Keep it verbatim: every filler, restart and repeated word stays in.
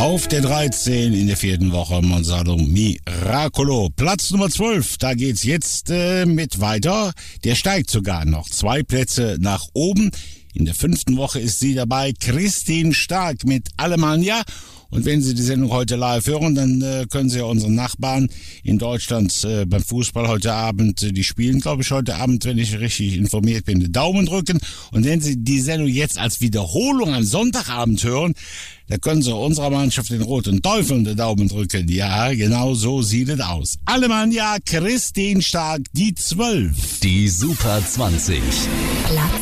Auf der dreizehn in der vierten Woche Monsalvo Miracolo. Platz Nummer zwölf, da geht's jetzt äh, mit weiter. Der steigt sogar noch zwei Plätze nach oben. In der fünften Woche ist sie dabei, Christine Stark mit Alemannia. Und wenn Sie die Sendung heute live hören, dann äh, können Sie ja unseren Nachbarn in Deutschland äh, beim Fußball heute Abend, äh, die spielen, glaube ich, heute Abend, wenn ich richtig informiert bin, den Daumen drücken. Und wenn Sie die Sendung jetzt als Wiederholung am Sonntagabend hören, da können Sie unserer Mannschaft den Roten Teufeln den Daumen drücken. Ja, genau so sieht es aus. Alemannia, Christine Stark, die zwölf. Die Super zwanzig. Platz